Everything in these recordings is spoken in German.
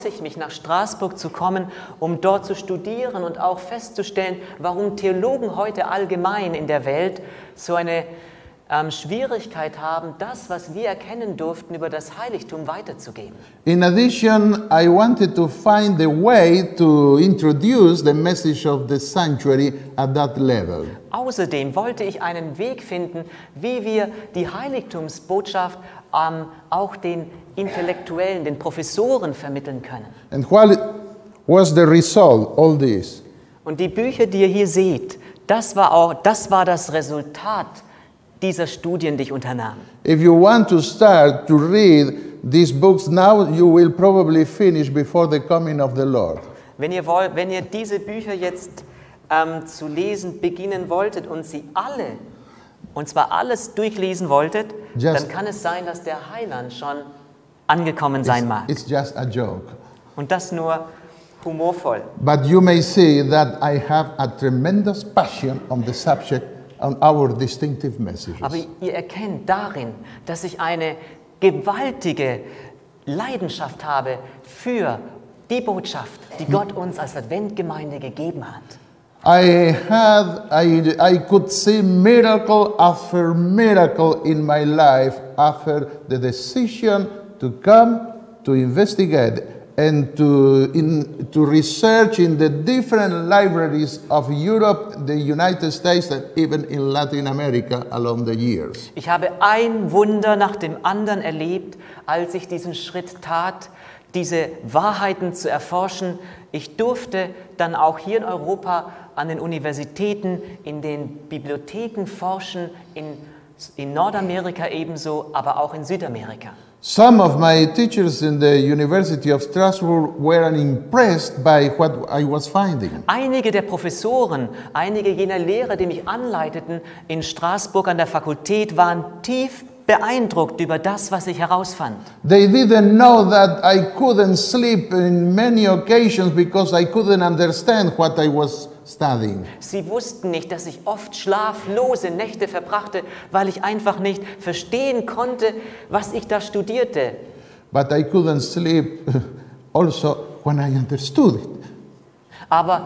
mich nach Straßburg zu kommen, um dort zu studieren und auch festzustellen, warum Theologen heute allgemein in der Welt so eine Schwierigkeit haben, das, was wir erkennen durften, über das Heiligtum weiterzugeben. In addition, I wanted to find the way to introduce the message of the sanctuary at that level. Außerdem wollte ich einen Weg finden, wie wir die Heiligtumsbotschaft auch den Intellektuellen, den Professoren vermitteln können. And what was the result, all this? Und die Bücher, die ihr hier seht, das war das Resultat dieser Studien, die ich unternahm. If you want to start to read these books now, you will probably finish before the coming of the Lord. Wenn ihr diese Bücher jetzt zu lesen beginnen wolltet und sie alle, und zwar alles durchlesen wolltet, dann kann es sein, dass der Heiland schon angekommen sein mag. It's just a joke. Und das nur humorvoll. But you may see that I have a tremendous passion on the subject, on our distinctive messages. Aber ihr erkennt darin, dass ich eine gewaltige Leidenschaft habe für die Botschaft, die Gott uns als Adventgemeinde gegeben hat. I could see miracle after miracle in my life after the decision to come to investigate and to research in the different libraries of Europe, the United States, and even in Latin America along the years. Ich habe ein Wunder nach dem anderen erlebt, als ich diesen Schritt tat, diese Wahrheiten zu erforschen. Ich durfte dann auch hier in Europa an den Universitäten, in den Bibliotheken forschen, in Nordamerika ebenso, aber auch in Südamerika. Some of my teachers in the University of Strasbourg were impressed by what I was finding. Einige der Professoren, einige jener Lehrer, die mich anleiteten in Straßburg an der Fakultät, waren tief beeindruckt über das, was ich herausfand. They didn't know that I couldn't sleep in many occasions because I couldn't understand what I was studying. Sie wussten nicht, dass ich oft schlaflose Nächte verbrachte, weil ich einfach nicht verstehen konnte, was ich da studierte. But I couldn't sleep also when I understood it. Aber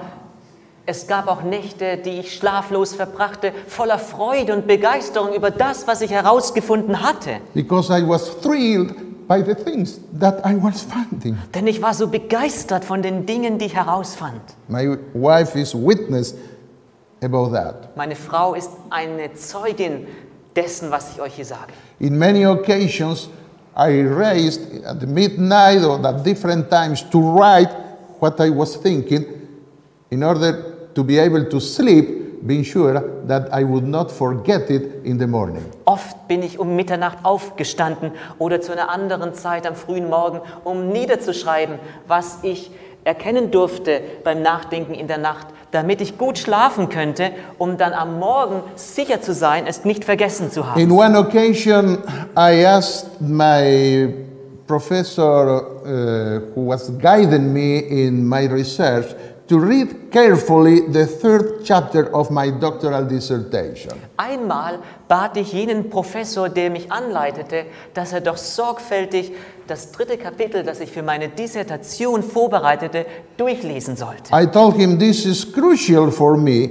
es gab auch Nächte, die ich schlaflos verbrachte, voller Freude und Begeisterung über das, was ich herausgefunden hatte. Because I was thrilled by the things that I was finding. Denn ich war so begeistert von den Dingen, die ich herausfand. My wife is witness about that. Meine Frau ist eine Zeugin dessen, was ich euch hier sage. In many occasions, I raised at midnight or at different times to write what I was thinking in order to be able to sleep, being sure that I would not forget it in the morning. Oft bin ich um Mitternacht aufgestanden oder zu einer anderen Zeit am frühen Morgen, um niederzuschreiben, was ich erkennen durfte beim Nachdenken in der Nacht, damit ich gut schlafen könnte, um dann am Morgen sicher zu sein, es nicht vergessen zu haben. In one occasion, I asked my professor who was guiding me in my research to read carefully the third chapter of my doctoral dissertation. Einmal bat ich jenen Professor, der mich anleitete, dass er doch sorgfältig das 3. Kapitel, das ich für meine Dissertation vorbereitete, durchlesen sollte. I told him this is crucial for me,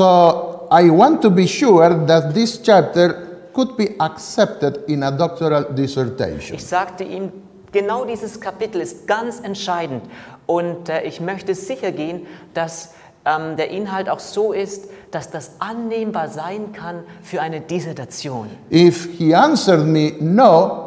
so I want to be sure that this chapter could be accepted in a doctoral dissertation. Ich sagte ihm, genau dieses Kapitel ist ganz entscheidend und ich möchte sicher gehen, dass der Inhalt auch so ist, dass das annehmbar sein kann für eine Dissertation. If he answered me no,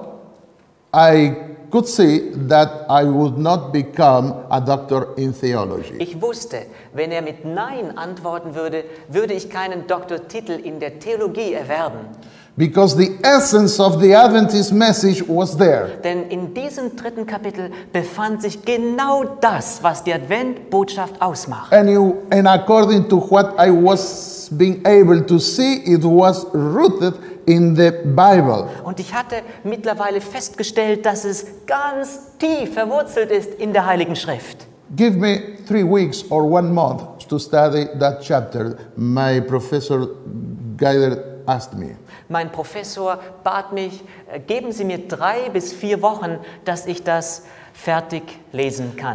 I could see that I would not become a doctor in theology. Ich wusste, wenn er mit Nein antworten würde, würde ich keinen Doktortitel in der Theologie erwerben. Because the essence of the Adventist message was there. Denn in diesem 3. Kapitel befand sich genau das, was die Adventbotschaft ausmacht. And according to what I was being able to see, it was rooted in the Bible. Und ich hatte mittlerweile festgestellt, dass es ganz tief verwurzelt ist in der Heiligen Schrift. Give me 3 weeks or 1 month to study that chapter. My professor guided asked me. Mein Professor bat mich, geben Sie mir 3 bis 4 Wochen, dass ich das fertig lesen kann.